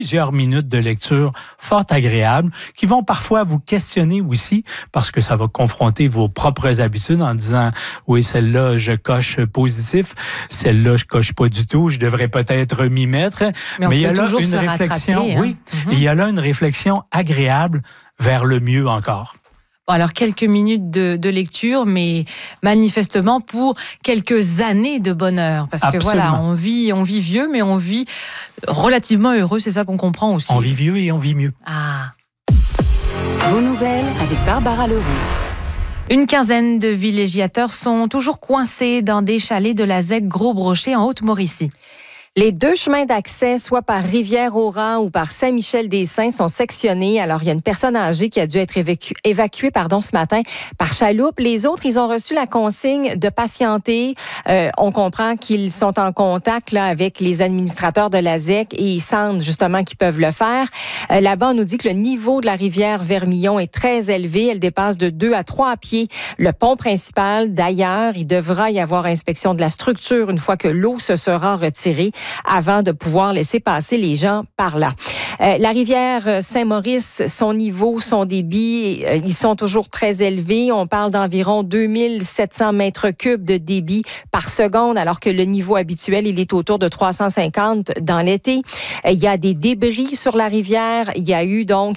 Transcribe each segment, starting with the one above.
plusieurs minutes de lecture fort agréables qui vont parfois vous questionner aussi parce que ça va confronter vos propres habitudes en disant « Oui, celle-là, je coche positif. Celle-là, je coche pas du tout. Je devrais peut-être m'y mettre. » Mais il y a là une réflexion, oui, il y a là une réflexion agréable vers le mieux encore. Bon, alors, quelques minutes de lecture, mais manifestement pour quelques années de bonheur. Parce que voilà, on vit vieux, mais on vit relativement heureux, c'est ça qu'on comprend aussi. On vit vieux et on vit mieux. Ah. Vos nouvelles avec Barbara Leroux. Une quinzaine de villégiateurs sont toujours coincés dans des chalets de la ZEC Gros-Brochet en Haute-Mauricie. Les deux chemins d'accès, soit par Rivière-au-Rang ou par Saint-Michel-des-Saints, sont sectionnés. Alors, il y a une personne âgée qui a dû être évacuée ce matin par chaloupe. Les autres, ils ont reçu la consigne de patienter. On comprend qu'ils sont en contact là avec les administrateurs de la ZEC et ils sentent justement qu'ils peuvent le faire. Là-bas, on nous dit que le niveau de la rivière Vermillon est très élevé. Elle dépasse de 2 à 3 pieds le pont principal. D'ailleurs, il devra y avoir inspection de la structure une fois que l'eau se sera retirée, avant de pouvoir laisser passer les gens par là. La rivière Saint-Maurice, son niveau, son débit, ils sont toujours très élevés. On parle d'environ 2700 mètres cubes de débit par seconde, alors que le niveau habituel, il est autour de 350 dans l'été. Il y a des débris sur la rivière. Il y a eu donc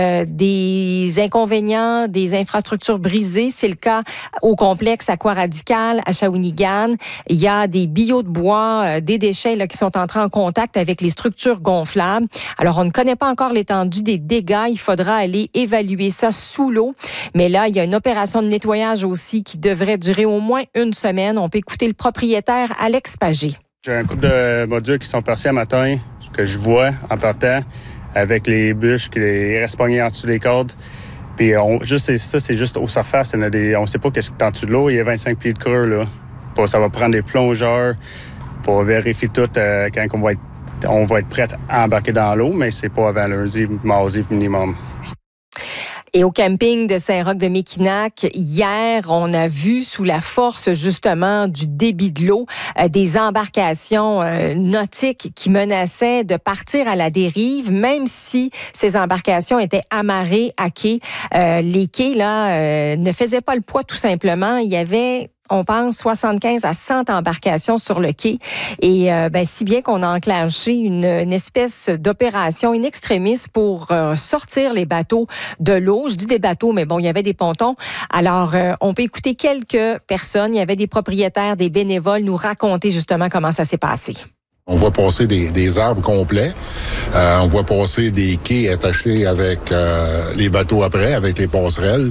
des inconvénients, des infrastructures brisées. C'est le cas au complexe Aquaradical à Shawinigan. Il y a des billots de bois, des déchets là, qui sont entrés en contact avec les structures gonflables. Alors, on ne connaît pas encore l'étendue des dégâts. Il faudra aller évaluer ça sous l'eau. Mais là, il y a une opération de nettoyage aussi qui devrait durer au moins une semaine. On peut écouter le propriétaire, Alex Pagé. J'ai un couple de modules qui sont partis à matin, que je vois en partant, avec les bûches qui restent pognées en dessous des cordes. Puis, c'est juste aux surfaces. On ne sait pas qu'est-ce qui est en dessous de l'eau. Il y a 25 pieds de creux, là. Ça va prendre des plongeurs pour vérifier tout quand on va être prêt à embarquer dans l'eau, mais c'est pas avant lundi, mardi minimum. Et au camping de Saint-Roch-de-Méquinac, hier, on a vu sous la force justement du débit de l'eau des embarcations nautiques qui menaçaient de partir à la dérive, même si ces embarcations étaient amarrées à quai. Les quais là ne faisaient pas le poids tout simplement. Il y avait, on pense, 75 à 100 embarcations sur le quai. Et si bien qu'on a enclenché une espèce d'opération in extremis pour sortir les bateaux de l'eau. Je dis des bateaux, mais bon, il y avait des pontons. Alors, on peut écouter quelques personnes. Il y avait des propriétaires, des bénévoles nous raconter justement comment ça s'est passé. On voit passer des arbres complets. On voit passer des quais attachés avec les bateaux après, avec les passerelles.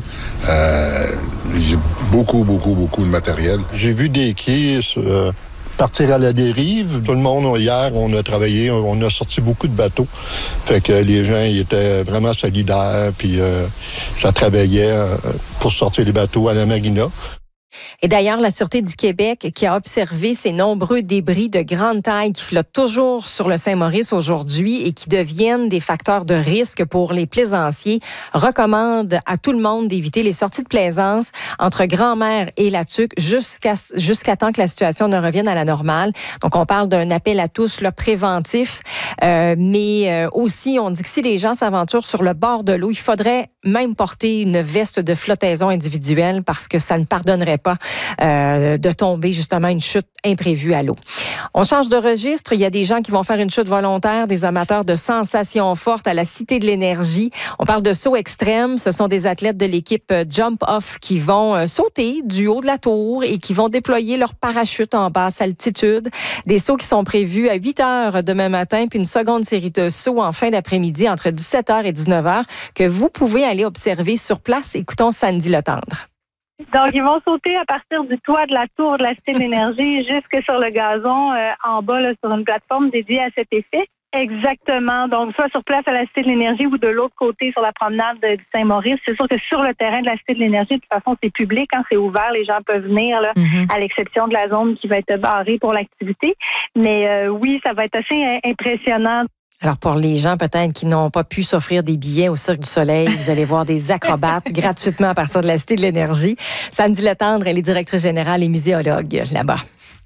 J'ai beaucoup de matériel. J'ai vu des quais partir à la dérive. Tout le monde, hier, on a travaillé, on a sorti beaucoup de bateaux. Fait que les gens, ils étaient vraiment solidaires, puis ça travaillait pour sortir les bateaux à la marina. Et d'ailleurs, la Sûreté du Québec, qui a observé ces nombreux débris de grande taille qui flottent toujours sur le Saint-Maurice aujourd'hui et qui deviennent des facteurs de risque pour les plaisanciers, recommande à tout le monde d'éviter les sorties de plaisance entre Grand-Mère et la Tuque jusqu'à temps que la situation ne revienne à la normale. Donc, on parle d'un appel à tous là, préventif, mais aussi, on dit que si les gens s'aventurent sur le bord de l'eau, il faudrait même porter une veste de flottaison individuelle parce que ça ne pardonnerait pas de tomber justement une chute imprévue à l'eau. On change de registre. Il y a des gens qui vont faire une chute volontaire, des amateurs de sensations fortes à la Cité de l'Énergie. On parle de saut extrême. Ce sont des athlètes de l'équipe Jump Off qui vont sauter du haut de la tour et qui vont déployer leur parachute en basse altitude. Des sauts qui sont prévus à 8 heures demain matin, puis une seconde série de sauts en fin d'après-midi entre 17h et 19h que vous pouvez aller observer sur place. Écoutons Sandy Letendre. Donc, ils vont sauter à partir du toit de la tour de la Cité de l'Énergie jusque sur le gazon en bas, là, sur une plateforme dédiée à cet effet. Exactement. Donc, soit sur place à la Cité de l'Énergie ou de l'autre côté sur la promenade du Saint-Maurice. C'est sûr que sur le terrain de la Cité de l'Énergie, de toute façon, c'est public, hein, c'est ouvert, les gens peuvent venir, là, à l'exception de la zone qui va être barrée pour l'activité. Mais oui, ça va être assez impressionnant. Alors, pour les gens peut-être qui n'ont pas pu s'offrir des billets au Cirque du Soleil, vous allez voir des acrobates gratuitement à partir de la Cité de l'Énergie. Sandy Letendre, elle est directrice générale et muséologue là-bas.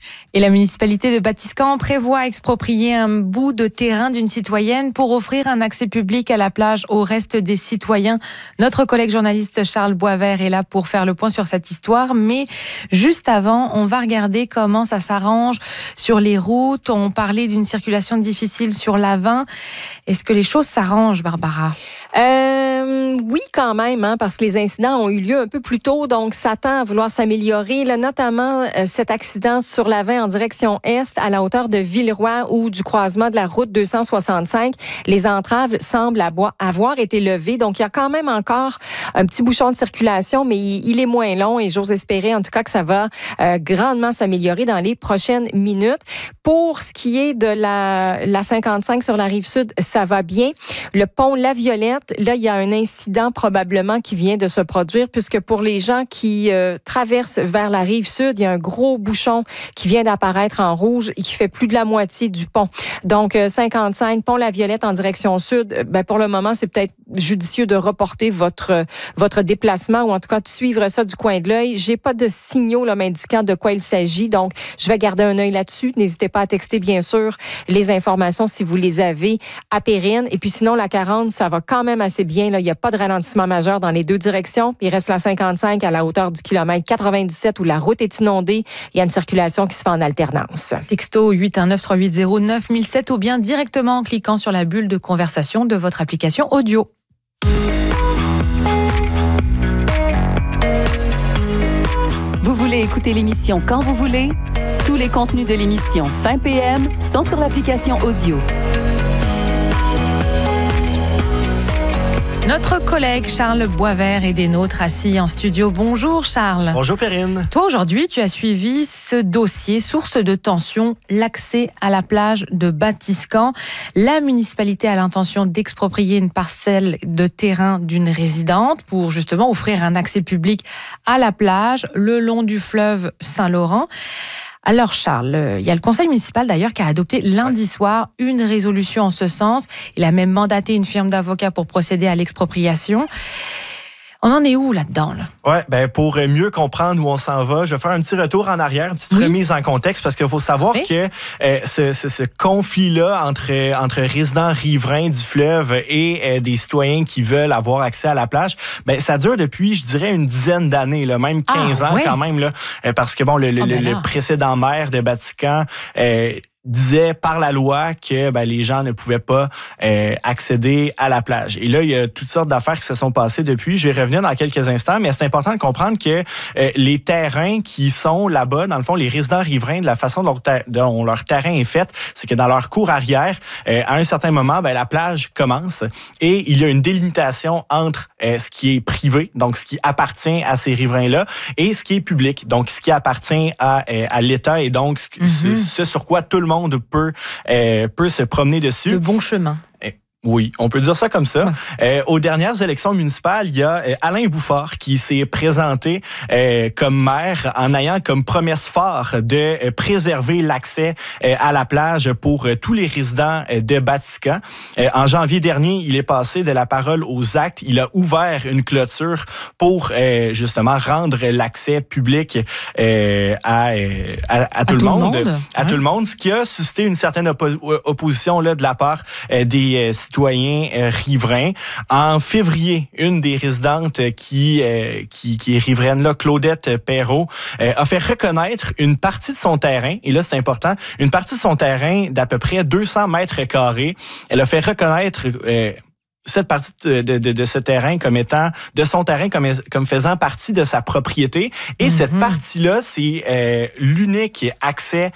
Et la municipalité de Batiscan prévoit exproprier un bout de terrain d'une citoyenne pour offrir un accès public à la plage au reste des citoyens. Notre collègue journaliste Charles Boisvert est là pour faire le point sur cette histoire. Mais juste avant, on va regarder comment ça s'arrange sur les routes. On parlait d'une circulation difficile sur l'A20. Est-ce que les choses s'arrangent, Barbara? Oui, quand même, parce que les incidents ont eu lieu un peu plus tôt, donc ça tend à vouloir s'améliorer. Là, notamment cet accident sur l'A20 en direction est, à la hauteur de Villeroy ou du croisement de la route 265. Les entraves semblent avoir été levées, donc il y a quand même encore un petit bouchon de circulation, mais il est moins long et j'ose espérer en tout cas que ça va grandement s'améliorer dans les prochaines minutes. Pour ce qui est de la 55 sur la rive sud, ça va bien. Le pont La Violette, là, il y a un incident probablement qui vient de se produire, puisque pour les gens qui traversent vers la rive sud, il y a un gros bouchon qui vient d'apparaître en rouge et qui fait plus de la moitié du pont. Donc, 55, pont La Violette en direction sud, pour le moment, c'est peut-être judicieux de reporter votre déplacement ou en tout cas de suivre ça du coin de l'œil. J'ai pas de signaux là, m'indiquant de quoi il s'agit, donc je vais garder un œil là-dessus. N'hésitez pas à texter, bien sûr, les informations si vous les avez à Périne. Et puis sinon, la 40, ça va quand même assez bien. Là. Il n'y a pas de ralentissement majeur dans les deux directions. Il reste la 55 à la hauteur du kilomètre 97 où la route est inondée. Il y a une circulation qui se fait en alternance. Texto 819-380-9007 ou bien directement en cliquant sur la bulle de conversation de votre application audio. Vous voulez écouter l'émission quand vous voulez? Tous les contenus de l'émission Fin PM sont sur l'application audio. Notre collègue Charles Boisvert est des nôtres assis en studio. Bonjour Charles. Bonjour Perrine. Toi aujourd'hui, tu as suivi ce dossier, source de tension, l'accès à la plage de Batiscan. La municipalité a l'intention d'exproprier une parcelle de terrain d'une résidente pour justement offrir un accès public à la plage le long du fleuve Saint-Laurent. Alors Charles, il y a le conseil municipal d'ailleurs qui a adopté lundi soir une résolution en ce sens. Il a même mandaté une firme d'avocats pour procéder à l'expropriation. On en est où là-dedans, là? Ouais, pour mieux comprendre où on s'en va, je vais faire un petit retour en arrière, une petite remise en contexte, parce qu'il faut savoir que ce conflit-là entre résidents riverains du fleuve et des citoyens qui veulent avoir accès à la plage, ça dure depuis, je dirais, une dizaine d'années, là, même 15 ans quand même, là, parce que le précédent maire de Batiscan disait par la loi que les gens ne pouvaient pas accéder à la plage. Et là, il y a toutes sortes d'affaires qui se sont passées depuis. Je vais revenir dans quelques instants, mais c'est important de comprendre que les terrains qui sont là-bas, dans le fond, les résidents riverains, de la façon dont leur terrain est fait, c'est que dans leur cour arrière, à un certain moment, la plage commence et il y a une délimitation entre ce qui est privé, donc ce qui appartient à ces riverains-là, et ce qui est public, donc ce qui appartient à l'État et donc ce sur quoi tout le monde peut se promener dessus. Le bon chemin. Oui, on peut dire ça comme ça. Aux dernières élections municipales, il y a Alain Bouffard qui s'est présenté comme maire en ayant comme promesse phare de préserver l'accès à la plage pour tous les résidents de Batiscan. En janvier dernier, il est passé de la parole aux actes. Il a ouvert une clôture pour justement rendre l'accès public à tout le monde. À tout le monde, ce qui a suscité une certaine opposition là, de la part des citoyens riverains. En février, une des résidentes qui est riveraine, là, Claudette Perrault, a fait reconnaître une partie de son terrain, et là c'est important, une partie de son terrain d'à peu près 200 mètres carrés. Elle a fait reconnaître cette partie de ce terrain comme étant de son terrain comme faisant partie de sa propriété. Et cette partie-là, c'est l'unique accès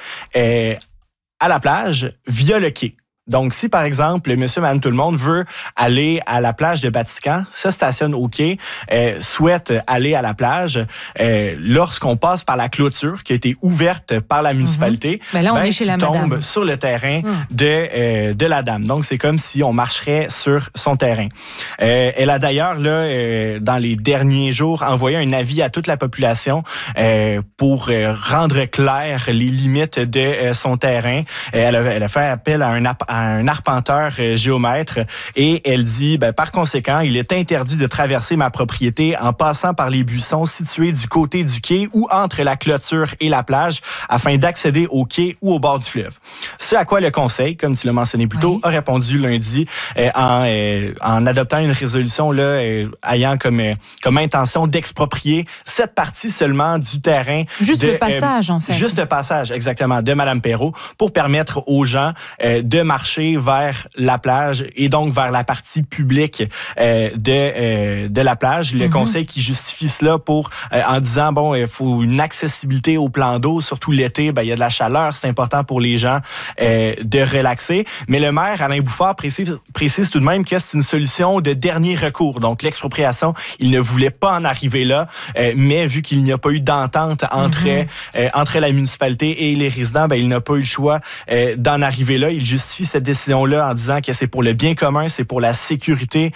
à la plage via le quai. Donc, si, par exemple, monsieur, madame, tout le monde veut aller à la plage de Batiscan, se stationne au quai, souhaite aller à la plage, lorsqu'on passe par la clôture qui a été ouverte par la municipalité, là, on est chez la madame. Tombe sur le terrain de la dame. Donc, c'est comme si on marcherait sur son terrain. Elle a d'ailleurs, là, dans les derniers jours, envoyé un avis à toute la population pour rendre clair les limites de son terrain. Elle a fait appel à un arpenteur géomètre et elle dit, par conséquent, il est interdit de traverser ma propriété en passant par les buissons situés du côté du quai ou entre la clôture et la plage afin d'accéder au quai ou au bord du fleuve. Ce à quoi le Conseil, comme tu l'as mentionné plus tôt, a répondu lundi en adoptant une résolution là, ayant comme intention d'exproprier cette partie seulement du terrain. Juste le passage, en fait. Juste le passage, exactement, de Mme Perrault pour permettre aux gens de marcher vers la plage et donc vers la partie publique de la plage. Le Conseil qui justifie cela en disant, il faut une accessibilité au plan d'eau, surtout l'été, il y a de la chaleur, c'est important pour les gens de relaxer. Mais le maire, Alain Bouffard, précise tout de même que c'est une solution de dernier recours. Donc, l'expropriation, il ne voulait pas en arriver là, mais vu qu'il n'y a pas eu d'entente entre la municipalité et les résidents, il n'a pas eu le choix d'en arriver là. Il justifie cette décision-là en disant que c'est pour le bien commun, c'est pour la sécurité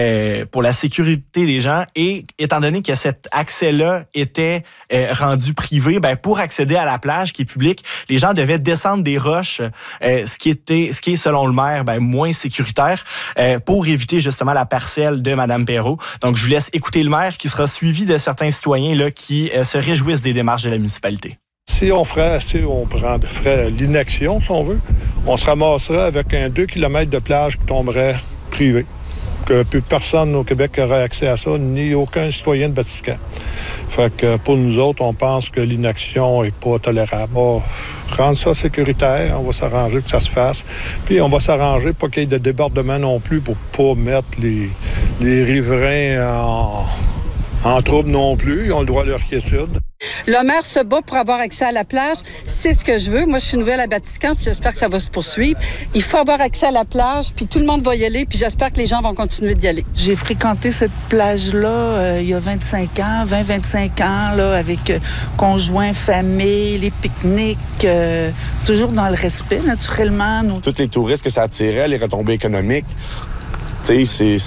des gens. Et étant donné que cet accès-là était rendu privé, pour accéder à la plage qui est publique, les gens devaient descendre des roches, ce qui est selon le maire moins sécuritaire, pour éviter justement la parcelle de Mme Perrault. Donc je vous laisse écouter le maire qui sera suivi de certains citoyens là, qui se réjouissent des démarches de la municipalité. Si on ferait l'inaction, si on veut, on se ramasserait avec un 2 km de plage qui tomberait privé. Que plus personne au Québec aurait accès à ça, ni aucun citoyen de Batiscan. Fait que pour nous autres, on pense que l'inaction n'est pas tolérable. On va rendre ça sécuritaire, on va s'arranger que ça se fasse. Puis on va s'arranger pour qu'il y ait de débordement non plus pour pas mettre les riverains en trouble non plus. Ils ont le droit à leur quiétude. Le maire se bat pour avoir accès à la plage. C'est ce que je veux. Moi, je suis nouvelle à Batiscan, puis j'espère que ça va se poursuivre. Il faut avoir accès à la plage, puis tout le monde va y aller, puis j'espère que les gens vont continuer d'y aller. J'ai fréquenté cette plage-là il y a 25 ans, là, avec conjoints, famille, les pique-niques, toujours dans le respect, naturellement. Tous les touristes que ça attirait, les retombées économiques, c'est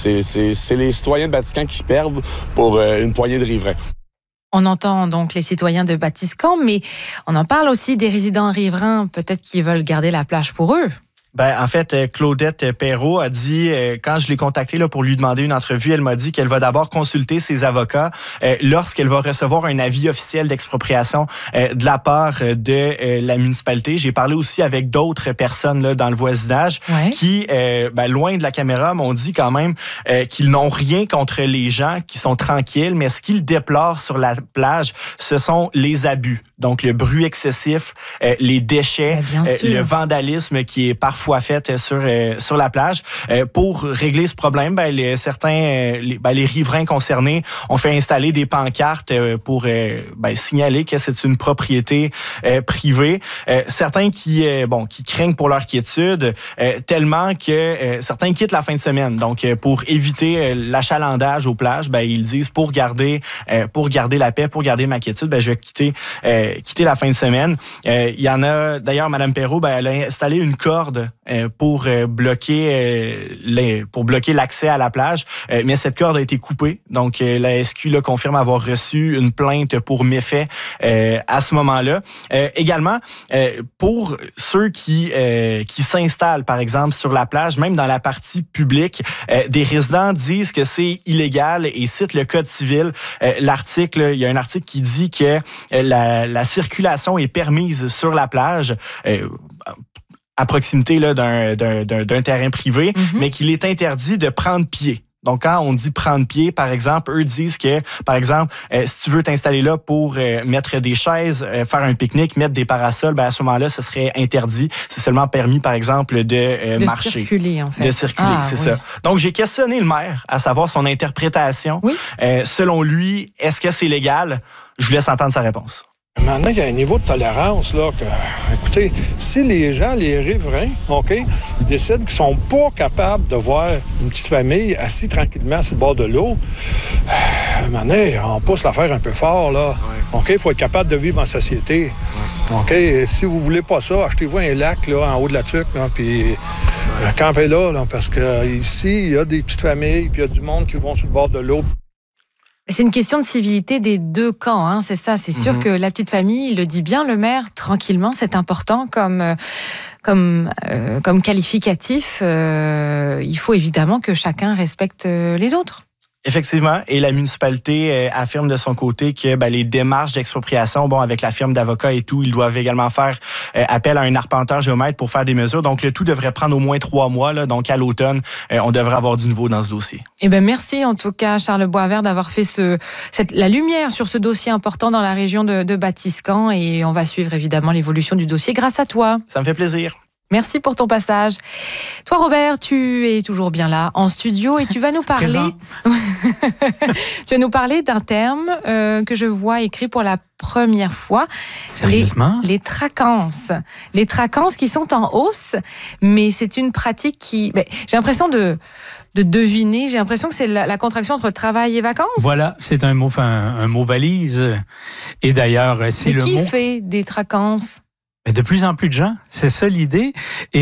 les citoyens de Batiscan qui perdent pour une poignée de riverains. On entend donc les citoyens de Batiscan, mais on en parle aussi des résidents riverains, peut-être qu'ils veulent garder la plage pour eux. En fait, Claudette Perrault a dit, quand je l'ai contactée là, pour lui demander une entrevue, elle m'a dit qu'elle va d'abord consulter ses avocats lorsqu'elle va recevoir un avis officiel d'expropriation de la part de la municipalité. J'ai parlé aussi avec d'autres personnes là, dans le voisinage qui, loin de la caméra, m'ont dit quand même qu'ils n'ont rien contre les gens, qui sont tranquilles, mais ce qu'ils déplorent sur la plage, ce sont les abus. Donc, le bruit excessif, les déchets, le vandalisme qui est parfois fait sur la plage. Pour régler ce problème, les riverains concernés ont fait installer des pancartes pour signaler que c'est une propriété privée. Certains qui craignent pour leur quiétude, tellement que certains quittent la fin de semaine. Donc, pour éviter l'achalandage aux plages, ils disent pour garder la paix, pour garder ma quiétude, je vais quitter la fin de semaine. Il y en a, d'ailleurs, Mme Perrault, elle a installé une corde pour bloquer l'accès à la plage, mais cette corde a été coupée. Donc, la SQ là, confirme avoir reçu une plainte pour méfait à ce moment-là. Également, pour ceux qui s'installent, par exemple, sur la plage, même dans la partie publique, des résidents disent que c'est illégal et citent le Code civil. Il y a un article qui dit que la circulation est permise sur la plage à proximité là, d'un terrain privé, mais qu'il est interdit de prendre pied. Donc, quand on dit prendre pied, par exemple, eux disent que, par exemple, si tu veux t'installer là pour mettre des chaises, faire un pique-nique, mettre des parasols, à ce moment-là, ce serait interdit. C'est seulement permis, par exemple, de marcher. De circuler, en fait. De circuler, c'est ça. Donc, j'ai questionné le maire à savoir son interprétation. Oui. Selon lui, est-ce que c'est légal? Je vous laisse entendre sa réponse. Maintenant, il y a un niveau de tolérance, là, que, écoutez, si les gens, les riverains, décident qu'ils sont pas capables de voir une petite famille assise tranquillement sur le bord de l'eau, maintenant, on pousse l'affaire un peu fort, là. Il faut être capable de vivre en société. Et si vous voulez pas ça, achetez-vous un lac, là, en haut de la tuque, puis campez là, parce que ici, il y a des petites familles, puis il y a du monde qui vont sur le bord de l'eau. C'est une question de civilité des deux camps, hein, c'est ça. C'est sûr que la petite famille, il le dit bien, le maire, tranquillement, c'est important comme qualificatif. Il faut évidemment que chacun respecte les autres. Effectivement, et la municipalité affirme de son côté que les démarches d'expropriation, avec la firme d'avocats et tout, ils doivent également faire appel à un arpenteur géomètre pour faire des mesures. Donc, le tout devrait prendre au moins 3 mois. Là, donc, à l'automne, on devrait avoir du nouveau dans ce dossier. Eh bien, merci en tout cas, Charles Boisvert, d'avoir fait la lumière sur ce dossier important dans la région de Batiscan. Et on va suivre évidemment l'évolution du dossier grâce à toi. Ça me fait plaisir. Merci pour ton passage. Toi, Robert, tu es toujours bien là, en studio, et tu vas nous parler... tu vas nous parler d'un terme que je vois écrit pour la première fois. Sérieusement? Les traquances. Les traquances qui sont en hausse, mais c'est une pratique qui... j'ai l'impression de deviner, j'ai l'impression que c'est la contraction entre travail et vacances. Voilà, c'est un mot valise. Et d'ailleurs, si le mot... qui fait des traquances? De plus en plus de gens, c'est ça l'idée.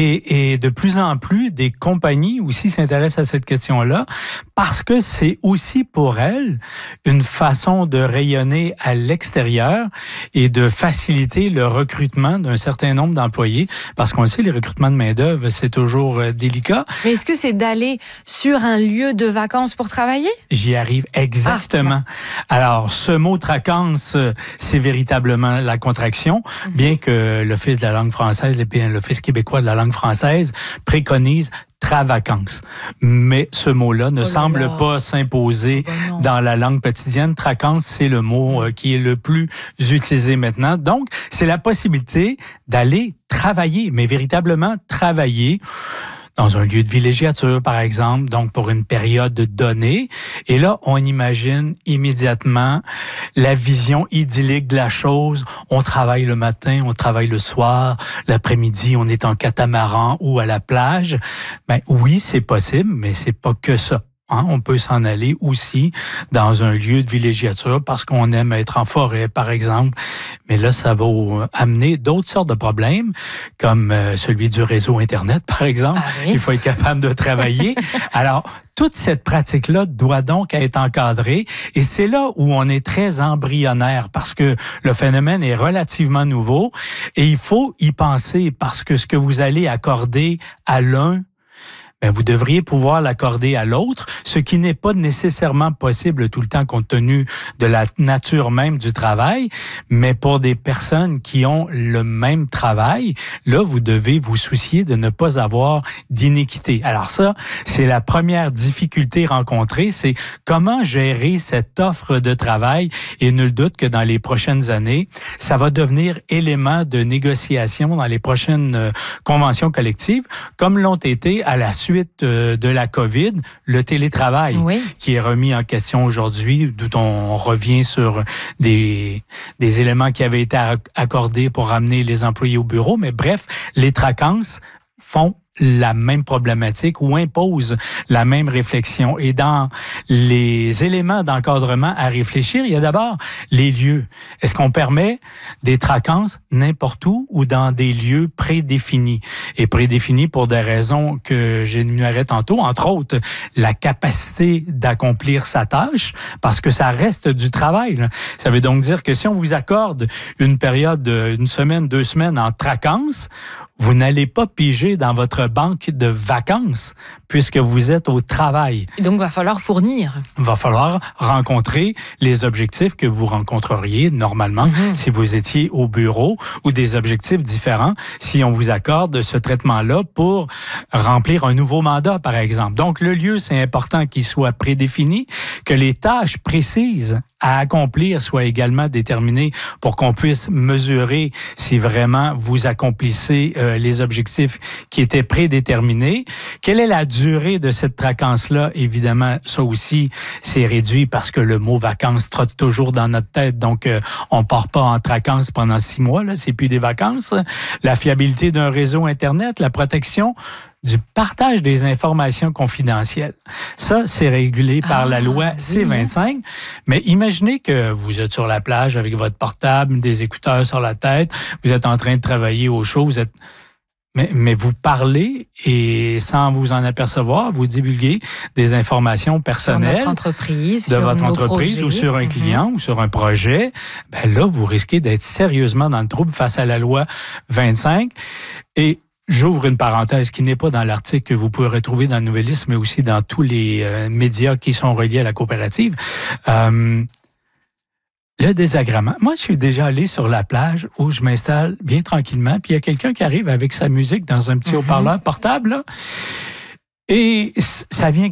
Et de plus en plus, des compagnies aussi s'intéressent à cette question-là parce que c'est aussi pour elles une façon de rayonner à l'extérieur et de faciliter le recrutement d'un certain nombre d'employés. Parce qu'on le sait, les recrutements de main-d'œuvre, c'est toujours délicat. Mais est-ce que c'est d'aller sur un lieu de vacances pour travailler? J'y arrive exactement. Alors, ce mot « traquance », c'est véritablement la contraction, bien que l'Office de la langue française, l'Office québécois de la langue française préconise travacances. Mais ce mot-là ne semble pas s'imposer dans la langue quotidienne. Traquance, c'est le mot qui est le plus utilisé maintenant. Donc, c'est la possibilité d'aller travailler, mais véritablement travailler dans un lieu de villégiature, par exemple, donc pour une période donnée. Et là, on imagine immédiatement la vision idyllique de la chose. On travaille le matin, on travaille le soir, l'après-midi, on est en catamaran ou à la plage. Oui, c'est possible, mais c'est pas que ça. On peut s'en aller aussi dans un lieu de villégiature parce qu'on aime être en forêt, par exemple. Mais là, ça va amener d'autres sortes de problèmes, comme celui du réseau Internet, par exemple. Ah oui? Il faut être capable de travailler. Alors, toute cette pratique-là doit donc être encadrée et c'est là où on est très embryonnaire parce que le phénomène est relativement nouveau et il faut y penser parce que ce que vous allez accorder à l'un, vous devriez pouvoir l'accorder à l'autre, ce qui n'est pas nécessairement possible tout le temps compte tenu de la nature même du travail, mais pour des personnes qui ont le même travail, là, vous devez vous soucier de ne pas avoir d'iniquité. Alors ça, c'est la première difficulté rencontrée, c'est comment gérer cette offre de travail et nul doute que dans les prochaines années, ça va devenir élément de négociation dans les prochaines conventions collectives, comme l'ont été à la suite de la COVID, le télétravail, qui est remis en question aujourd'hui, d'où on revient sur des éléments qui avaient été accordés pour ramener les employés au bureau. Mais bref, les traquances font la même problématique ou impose la même réflexion. Et dans les éléments d'encadrement à réfléchir, il y a d'abord les lieux. Est-ce qu'on permet des traquances n'importe où ou dans des lieux prédéfinis? Et prédéfinis pour des raisons que j'énumérais tantôt, entre autres, la capacité d'accomplir sa tâche, parce que ça reste du travail, là. Ça veut donc dire que si on vous accorde une période d'une semaine, 2 semaines en traquances, vous n'allez pas piger dans votre banque de vacances puisque vous êtes au travail. Et donc, il va falloir fournir. Il va falloir rencontrer les objectifs que vous rencontreriez normalement si vous étiez au bureau ou des objectifs différents si on vous accorde ce traitement-là pour remplir un nouveau mandat, par exemple. Donc, le lieu, c'est important qu'il soit prédéfini, que les tâches précises à accomplir soient également déterminées pour qu'on puisse mesurer si vraiment vous accomplissez les objectifs qui étaient prédéterminés. Quelle est la durée de cette vacance-là? Évidemment, ça aussi, c'est réduit parce que le mot vacances trotte toujours dans notre tête. Donc, on part pas en vacances pendant 6 mois, là, c'est plus des vacances. La fiabilité d'un réseau Internet, la protection du partage des informations confidentielles. Ça, c'est régulé par la loi C-25. Mais imaginez que vous êtes sur la plage avec votre portable, des écouteurs sur la tête, vous êtes en train de travailler au chaud, Mais vous parlez et sans vous en apercevoir, vous divulguez des informations personnelles sur notre entreprise, de votre entreprise projets. Ou sur un client ou sur un projet. Ben là, vous risquez d'être sérieusement dans le trouble face à la loi 25. Et j'ouvre une parenthèse qui n'est pas dans l'article que vous pouvez retrouver dans le Nouvelliste, mais aussi dans tous les médias qui sont reliés à la coopérative. Le désagrément. Moi, je suis déjà allé sur la plage où je m'installe bien tranquillement, puis il y a quelqu'un qui arrive avec sa musique dans un petit haut-parleur portable, là, et ça vient